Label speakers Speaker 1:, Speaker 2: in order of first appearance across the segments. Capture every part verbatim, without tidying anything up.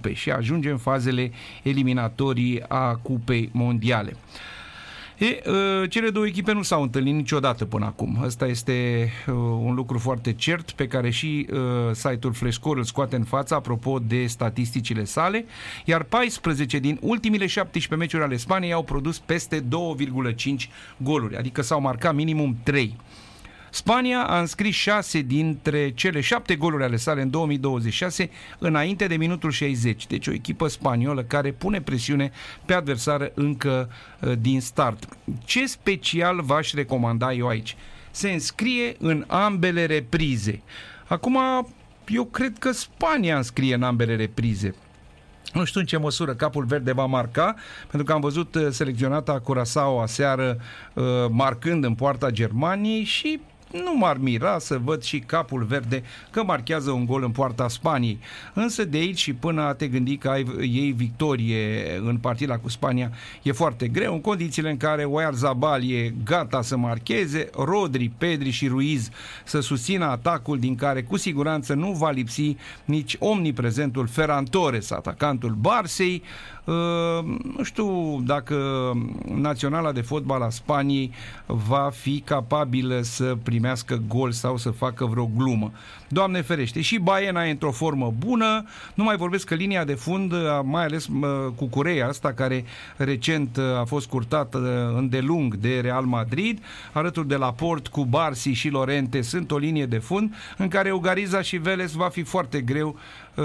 Speaker 1: cupe și ajunge în fazele eliminatorii a Cupei Mondiale. E, cele două echipe nu s-au întâlnit niciodată până acum. Ăsta este un lucru foarte cert pe care și site-ul Flashscore îl scoate în față apropo de statisticile sale, iar paisprezece din ultimile șaptesprezece meciuri ale Spaniei au produs peste doi virgulă cinci goluri, adică s-au marcat minimum trei. Spania a înscris șase dintre cele șapte goluri ale sale în două mii douăzeci și șase înainte de minutul șaizeci. Deci o echipă spaniolă care pune presiune pe adversară încă uh, din start. Ce special v-aș recomanda eu aici? Se înscrie în ambele reprize. Acum, eu cred că Spania înscrie în ambele reprize. Nu știu în ce măsură Capul Verde va marca, pentru că am văzut selecționata Curaçao aseară uh, marcând în poarta Germaniei și nu m-ar mira să văd și Capul Verde că marchează un gol în poarta Spaniei. Însă de aici și până a te gândi că ai ei victorie în partida cu Spania e foarte greu, în condițiile în care Oyarzabal e gata să marcheze, Rodri, Pedri și Ruiz să susțină atacul din care cu siguranță nu va lipsi nici omniprezentul Ferran Torres, atacantul Barcei. Uh, nu știu dacă Naționala de Fotbal a Spaniei va fi capabilă să primească gol sau să facă vreo glumă. Doamne ferește, și Baena e într-o formă bună, nu mai vorbesc că linia de fund, mai ales cu Curea asta, care recent a fost curtată îndelung de Real Madrid, alături de Laporte, cu Barsi și Lorente, sunt o linie de fund în care Ugariza și Vélez va fi foarte greu,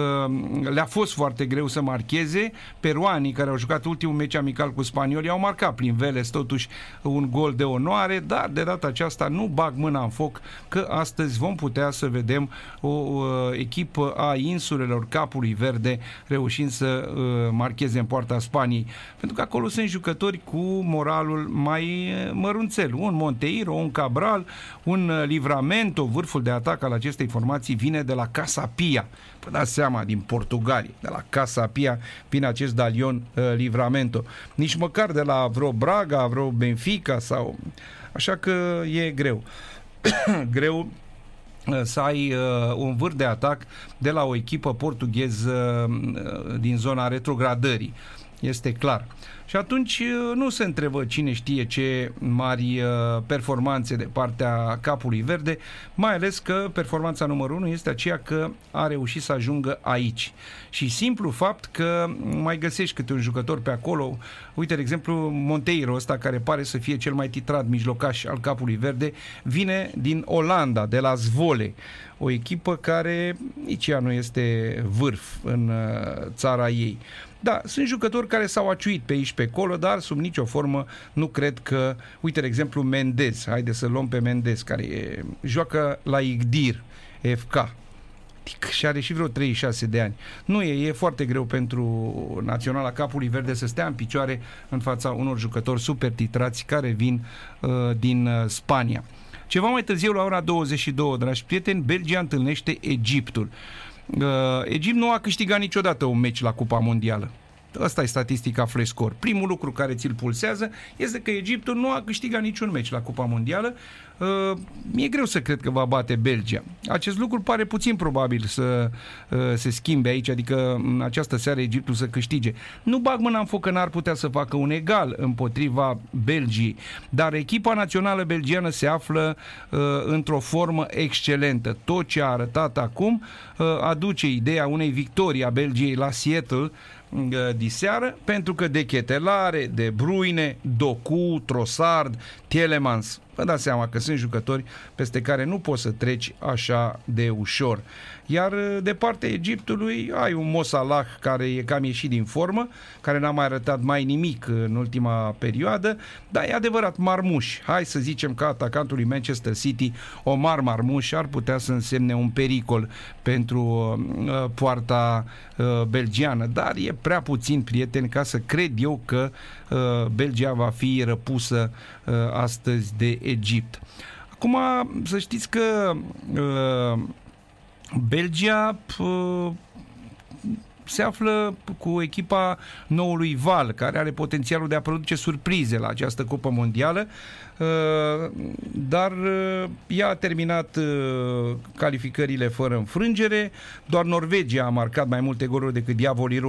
Speaker 1: le-a fost foarte greu să marcheze. Peruanii, care au jucat ultimul meci amical cu spaniolii, au marcat prin Vélez totuși un gol de onoare, dar de data aceasta nu bag mâna în foc că astăzi vom putea să vedem o uh, echipă a insulelor Capului Verde reușind să uh, marcheze în poarta Spaniei, pentru că acolo sunt jucători cu moralul mai mărunțel, un Monteiro, un Cabral, un uh, Livramento. Vârful de atac al acestei formații vine de la Casa Pia, vă dați seama, din Portugalia, de la Casa Pia vine acest Dalion uh, Livramento, nici măcar de la vreo Braga, vreo Benfica sau... Așa că e greu greu să ai uh, un vârf de atac de la o echipă portugheză uh, din zona retrogradării. Este clar. Și atunci uh, nu se întrebă cine știe ce mari uh, performanțe de partea Capului Verde, mai ales că performanța numărul unu este aceea că a reușit să ajungă aici. Și simplu fapt că mai găsești câte un jucător pe acolo. Uite, de exemplu, Monteiro ăsta, care pare să fie cel mai titrat mijlocaș al Capului Verde, vine din Olanda, de la Zwolle, o echipă care nici ea nu este vârf în uh, țara ei. Da, sunt jucători care s-au aciuit pe aici pe acolo, dar sub nicio formă nu cred că... Uite, de exemplu, Mendez, haide să luăm pe Mendez, care e, joacă la Igdir F K și are și vreo treizeci și șase de ani. Nu e, e foarte greu pentru Naționala Capului Verde să stea în picioare în fața unor jucători super titrați care vin uh, din uh, Spania. Ceva mai târziu, la ora douăzeci și două, dragi prieteni, Belgia întâlnește Egiptul. Uh, Egipt nu a câștigat niciodată un meci la Cupa Mondială. Asta e statistica Flashscore. Primul lucru care ți-l pulsează este că Egiptul nu a câștigat niciun meci la Cupa Mondială. Uh, mi-e greu să cred că va bate Belgia. Acest lucru pare puțin probabil să uh, se schimbe aici, adică în această seară Egiptul să câștige. Nu bag mâna în foc că n-ar putea să facă un egal împotriva Belgiei, dar echipa națională belgiană se află uh, într-o formă excelentă. Tot ce a arătat acum uh, aduce ideea unei victorii a Belgiei la Seattle diseară, pentru că de Chetelare, de Bruyne, Doku, Trossard, Tielemans, vă dați seama că sunt jucători peste care nu poți să treci așa de ușor. Iar de partea Egiptului ai un Mo Salah care e cam ieșit din formă, care n-a mai arătat mai nimic în ultima perioadă, dar e adevărat, Marmuș, hai să zicem că atacantul lui Manchester City, Omar Marmuș, ar putea să însemne un pericol pentru uh, poarta uh, belgiană, dar e prea puțin, prieteni, ca să cred eu că uh, Belgia va fi răpusă uh, astăzi de Egipt. Acum, să știți că uh, Belgia uh, se află cu echipa noului val, care are potențialul de a produce surprize la această Cupă Mondială, uh, dar uh, ea a terminat uh, calificările fără înfrângere. Doar Norvegia a marcat mai multe goluri decât diavolii